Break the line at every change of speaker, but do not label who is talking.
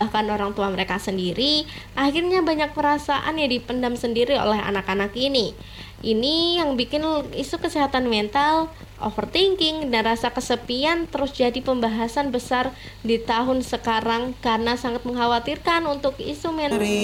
bahkan orang tua mereka sendiri, akhirnya banyak perasaan yang dipendam sendiri oleh anak-anak ini. Ini yang bikin isu kesehatan mental, overthinking, dan rasa kesepian terus jadi pembahasan besar di tahun sekarang karena sangat mengkhawatirkan untuk isu mental.